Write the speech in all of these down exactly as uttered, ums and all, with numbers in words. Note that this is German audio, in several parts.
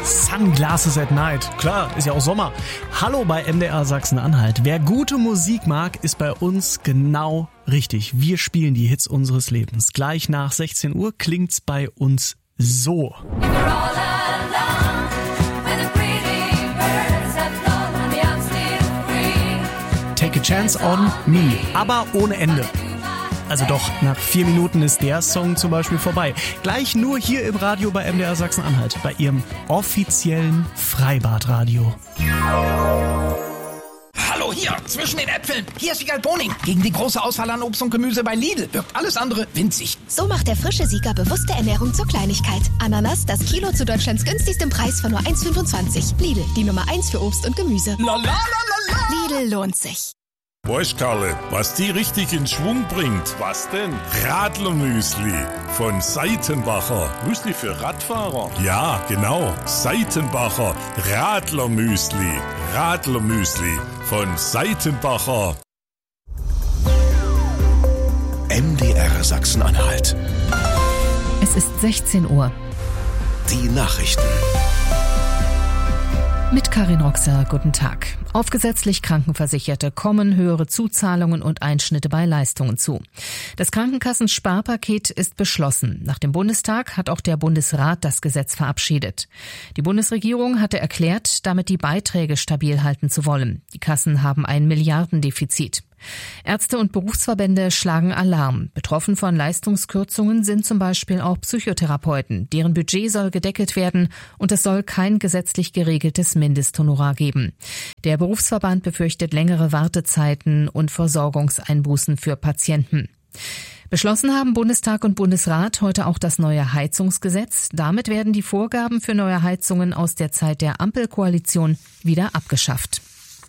Sunglasses at Night. Klar, ist ja auch Sommer. Hallo bei M D R Sachsen-Anhalt. Wer gute Musik mag, ist bei uns genau richtig. Wir spielen die Hits unseres Lebens. Gleich nach sechzehn Uhr klingt's bei uns so. Take a Chance on Me, aber ohne Ende. Also doch, nach vier Minuten ist der Song zum Beispiel vorbei. Gleich nur hier im Radio bei M D R Sachsen-Anhalt, bei ihrem offiziellen Freibad-Radio. Hallo, hier, zwischen den Äpfeln. Hier ist Wiegald Boning. Gegen die große Auswahl an Obst und Gemüse bei Lidl wirkt alles andere winzig. So macht der frische Sieger bewusste Ernährung zur Kleinigkeit. Ananas, das Kilo zu Deutschlands günstigstem Preis von nur eins Komma fünfundzwanzig. Lidl, die Nummer eins für Obst und Gemüse. La, la, la, la, la. Lidl lohnt sich. Weißt Karle, was die richtig in Schwung bringt? Was denn? Radlermüsli von Seitenbacher. Müsli für Radfahrer? Ja, genau. Seitenbacher Radlermüsli. Radlermüsli von Seitenbacher. M D R Sachsen-Anhalt. Es ist sechzehn Uhr. Die Nachrichten. Mit Karin Roxer, guten Tag. Auf gesetzlich Krankenversicherte kommen höhere Zuzahlungen und Einschnitte bei Leistungen zu. Das Krankenkassensparpaket ist beschlossen. Nach dem Bundestag hat auch der Bundesrat das Gesetz verabschiedet. Die Bundesregierung hatte erklärt, damit die Beiträge stabil halten zu wollen. Die Kassen haben ein Milliardendefizit. Ärzte und Berufsverbände schlagen Alarm. Betroffen von Leistungskürzungen sind zum Beispiel auch Psychotherapeuten. Deren Budget soll gedeckelt werden und es soll kein gesetzlich geregeltes Mindesthonorar geben. Der Berufsverband befürchtet längere Wartezeiten und Versorgungseinbußen für Patienten. Beschlossen haben Bundestag und Bundesrat heute auch das neue Heizungsgesetz. Damit werden die Vorgaben für neue Heizungen aus der Zeit der Ampelkoalition wieder abgeschafft.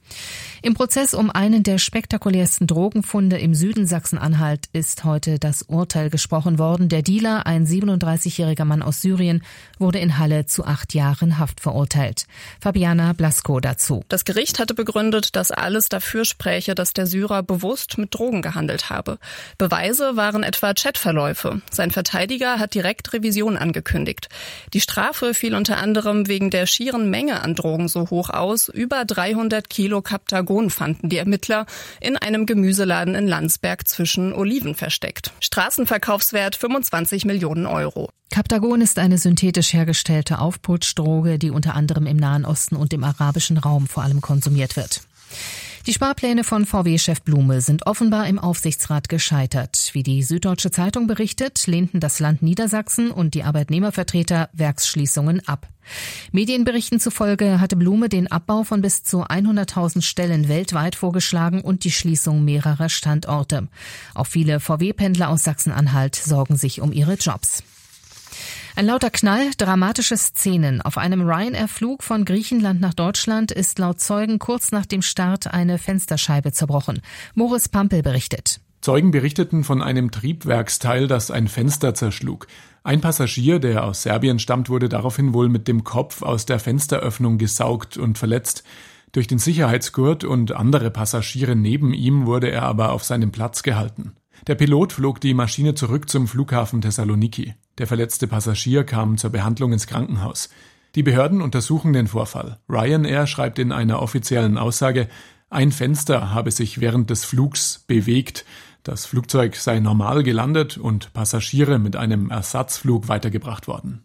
Im Prozess um einen der spektakulärsten Drogenfunde im Süden Sachsen-Anhalt ist heute das Urteil gesprochen worden. Der Dealer, ein siebenunddreißigjähriger Mann aus Syrien, wurde in Halle zu acht Jahren Haft verurteilt. Fabiana Blasko dazu. Das Gericht hatte begründet, dass alles dafür spräche, dass der Syrer bewusst mit Drogen gehandelt habe. Beweise waren etwa Chatverläufe. Sein Verteidiger hat direkt Revision angekündigt. Die Strafe fiel unter anderem wegen der schieren Menge an Drogen so hoch aus. Über dreihundert Kilo Kaptagon fanden die Ermittler in einem Gemüseladen in Landsberg zwischen Oliven versteckt. Straßenverkaufswert fünfundzwanzig Millionen Euro. Kaptagon ist eine synthetisch hergestellte Aufputschdroge, die unter anderem im Nahen Osten und im arabischen Raum vor allem konsumiert wird. Die Sparpläne von V W-Chef Blume sind offenbar im Aufsichtsrat gescheitert. Wie die Süddeutsche Zeitung berichtet, lehnten das Land Niedersachsen und die Arbeitnehmervertreter Werksschließungen ab. Medienberichten zufolge hatte Blume den Abbau von bis zu hunderttausend Stellen weltweit vorgeschlagen und die Schließung mehrerer Standorte. Auch viele V W-Pendler aus Sachsen-Anhalt sorgen sich um ihre Jobs. Ein lauter Knall, dramatische Szenen. Auf einem Ryanair-Flug von Griechenland nach Deutschland ist laut Zeugen kurz nach dem Start eine Fensterscheibe zerbrochen. Moritz Pampel berichtet. Zeugen berichteten von einem Triebwerksteil, das ein Fenster zerschlug. Ein Passagier, der aus Serbien stammt, wurde daraufhin wohl mit dem Kopf aus der Fensteröffnung gesaugt und verletzt. Durch den Sicherheitsgurt und andere Passagiere neben ihm wurde er aber auf seinem Platz gehalten. Der Pilot flog die Maschine zurück zum Flughafen Thessaloniki. Der verletzte Passagier kam zur Behandlung ins Krankenhaus. Die Behörden untersuchen den Vorfall. Ryanair schreibt in einer offiziellen Aussage, ein Fenster habe sich während des Flugs bewegt. Das Flugzeug sei normal gelandet und Passagiere mit einem Ersatzflug weitergebracht worden.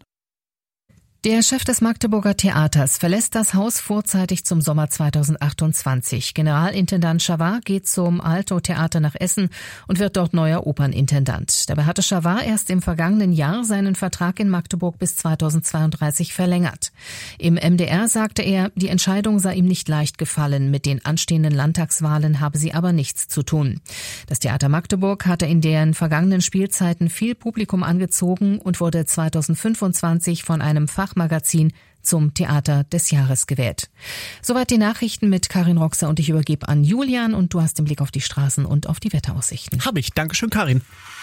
Der Chef des Magdeburger Theaters verlässt das Haus vorzeitig zum Sommer zweitausendachtundzwanzig. Generalintendant Schawar geht zum Alto-Theater nach Essen und wird dort neuer Opernintendant. Dabei hatte Schawar erst im vergangenen Jahr seinen Vertrag in Magdeburg bis zweitausendzweiunddreißig verlängert. Im M D R sagte er, die Entscheidung sei ihm nicht leicht gefallen. Mit den anstehenden Landtagswahlen habe sie aber nichts zu tun. Das Theater Magdeburg hatte in den vergangenen Spielzeiten viel Publikum angezogen und wurde zweitausendfünfundzwanzig von einem Fachmagazin zum Theater des Jahres gewählt. Soweit die Nachrichten mit Karin Roxer und ich übergebe an Julian und du hast den Blick auf die Straßen und auf die Wetteraussichten. Hab ich. Dankeschön, Karin.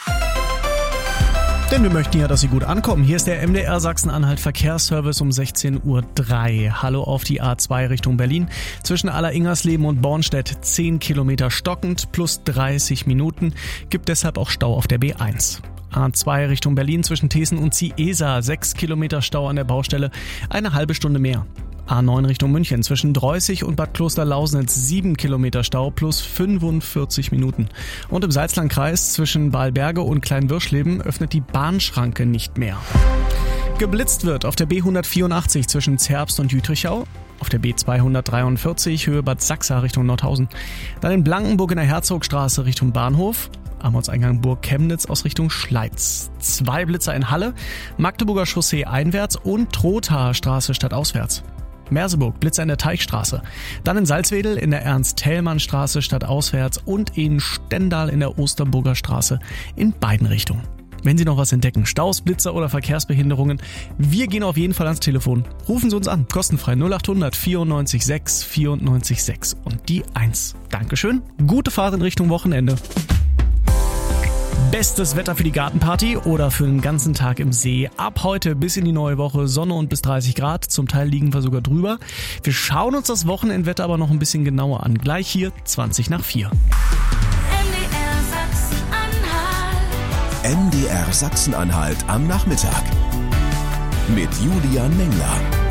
Denn wir möchten ja, dass Sie gut ankommen. Hier ist der M D R Sachsen-Anhalt Verkehrsservice um sechzehn Uhr drei. Hallo auf die A zwei Richtung Berlin. Zwischen Aller-Ingersleben und Bornstedt zehn Kilometer stockend plus dreißig Minuten. Gibt deshalb auch Stau auf der B eins. A zwei Richtung Berlin zwischen Thesen und Ciesa, sechs Kilometer Stau an der Baustelle, eine halbe Stunde mehr. A neun Richtung München zwischen Dreußig und Bad Klosterlausnitz, sieben Kilometer Stau plus fünfundvierzig Minuten. Und im Salzlandkreis zwischen Balberge und Kleinwirschleben öffnet die Bahnschranke nicht mehr. Geblitzt wird auf der B hundertvierundachtzig zwischen Zerbst und Jütrichau, auf der B zweihundertdreiundvierzig Höhe Bad Sachsa Richtung Nordhausen, dann in Blankenburg in der Herzogstraße Richtung Bahnhof, am Ortseingang Burg Chemnitz aus Richtung Schleiz. Zwei Blitzer in Halle, Magdeburger Chaussee einwärts und Trothaer Straße stadtauswärts. Merseburg, Blitzer in der Teichstraße. Dann in Salzwedel in der Ernst-Thälmann-Straße stadtauswärts und in Stendal in der Osterburger Straße in beiden Richtungen. Wenn Sie noch was entdecken, Staus, Blitzer oder Verkehrsbehinderungen, wir gehen auf jeden Fall ans Telefon. Rufen Sie uns an, kostenfrei null acht hundert vierundneunzig sechs vierundneunzig sechs und die eins. Dankeschön, gute Fahrt in Richtung Wochenende. Bestes Wetter für die Gartenparty oder für den ganzen Tag im See. Ab heute bis in die neue Woche Sonne und bis dreißig Grad. Zum Teil liegen wir sogar drüber. Wir schauen uns das Wochenendwetter aber noch ein bisschen genauer an. Gleich hier zwanzig nach vier. M D R Sachsen-Anhalt am Nachmittag mit Julian Mengler.